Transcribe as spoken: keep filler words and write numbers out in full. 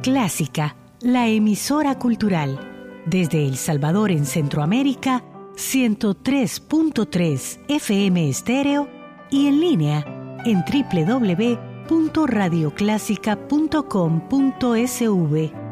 Clásica, la emisora cultural. Desde El Salvador en Centroamérica, ciento tres punto tres F M estéreo y en línea en doble u doble u doble u punto radio clásica punto com punto s v.